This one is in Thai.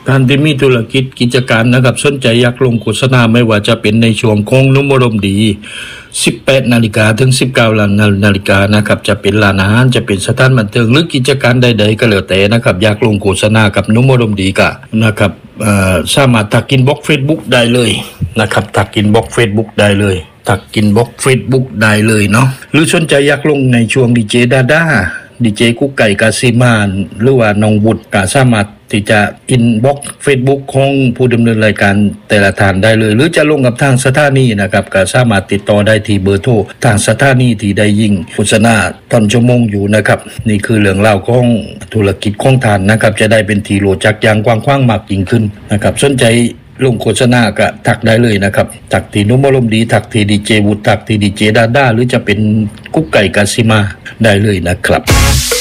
ท่านที่มีธุรกิจกิจการนะครับสนใจอยากลงโฆษณาไม่ว่าจะเป็นในช่วงของนุมรมดี 18 นาฬิกาถึง 19 นาฬิกานะครับจะเป็นร้านอาหารจะเป็นสถานบันเทิงหรือกิจการใดๆก็แล้วแต่นะครับอยากลงโฆษณากับนุมรมดีก็นะครับสามารถทักอินบ็อกซ์ Facebook ได้เลยนะครับทักอินบ็อกซ์ Facebook ได้เลยทักอินบ็อกซ์ Facebook ได้เลยเนาะหรือสนใจอยากลงในช่วงดีเจดาด้าดีเจกุ๊กไก่กาซิมานหรือว่าน้องบุตรก็สามารถที่จะอินบ็อกซ์ Facebook ของผู้ดำเนินรายการแต่ละท่านได้เลยหรือจะลงกับทางสถานีนะครับก็สามารถติดต่อได้ที่เบอร์โทรทางสถานีที่ได้ยิงโฆษณาตอนชั่วโมงอยู่นะครับนี่คือเรื่องราวของธุรกิจของท่านนะครับจะได้เป็นที่รู้จักอย่างกว้างขวางมากยิ่งขึ้นนะครับสนใจลงโฆษณาก็ทักได้เลยนะครับทักที่นุมรมดีทักที่ดีเจบุตรทักที่ดีเจดาด้าหรือจะเป็นกุ๊กไก่กาซิมาได้เลยนะครับ